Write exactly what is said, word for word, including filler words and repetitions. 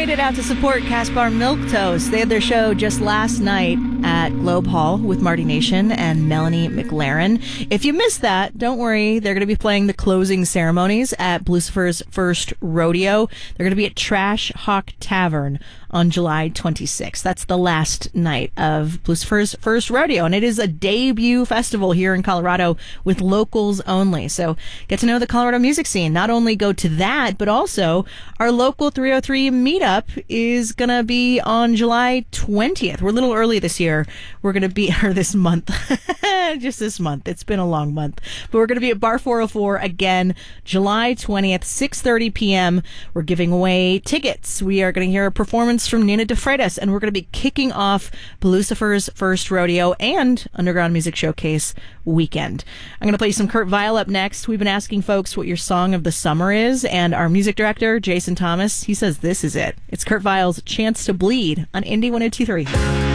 made it out to support Caspar Milquetoast. They had their show just last night at Globe Hall with Marty Nation and Melanie McLaren. If you missed that, don't worry. They're going to be playing the closing ceremonies at Lucifer's First Rodeo. They're going to be at Trash Hawk Tavern on July twenty-sixth. That's the last night of Lucifer's First Rodeo, and it is a debut festival here in Colorado with locals only. So get to know the Colorado music scene. Not only go to that, but also our local three oh three meetup is going to be on July twentieth. We're a little early this year. We're going to be, or this month, just this month. It's been a long month. But we're going to be at Bar four oh four again, July twentieth, six thirty p.m. We're giving away tickets. We are going to hear a performance from Nina DeFreitas, and we're going to be kicking off Lucifer's First Rodeo and Underground Music Showcase weekend. I'm going to play some Kurt Vile up next. We've been asking folks what your song of the summer is, and our music director, Jason Thomas, he says this is it. It's Kurt Vile's Chance to Bleed on Indie one oh two three.